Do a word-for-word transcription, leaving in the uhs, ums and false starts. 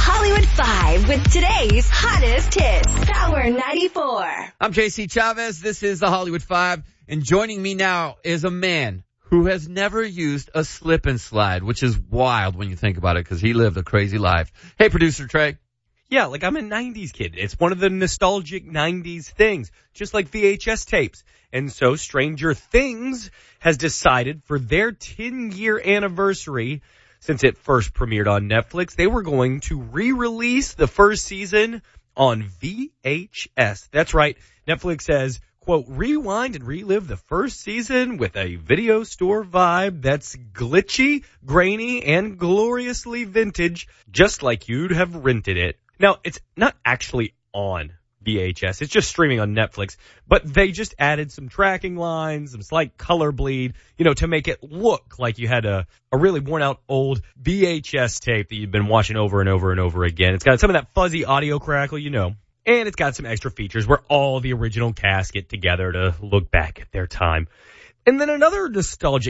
Hollywood Five with today's hottest hits. Power ninety-four. I'm J C Chavez. This is the Hollywood Five. And joining me now is a man who has never used a slip and slide, which is wild when you think about it because he lived a crazy life. Hey, producer Trey. Yeah, like I'm a nineties kid. It's one of the nostalgic nineties things, just like V H S tapes. And so Stranger Things has decided for their ten-year anniversary, since it first premiered on Netflix, they were going to re-release the first season on V H S. That's right. Netflix says, quote, rewind and relive the first season with a video store vibe that's glitchy, grainy, and gloriously vintage, just like you'd have rented it. Now, it's not actually on V H S. It's just streaming on Netflix. But they just added some tracking lines, some slight color bleed, you know, to make it look like you had a, a really worn-out old V H S tape that you've been watching over and over and over again. It's got some of that fuzzy audio crackle, you know. And it's got some extra features where all the original cast get together to look back at their time. And then another nostalgic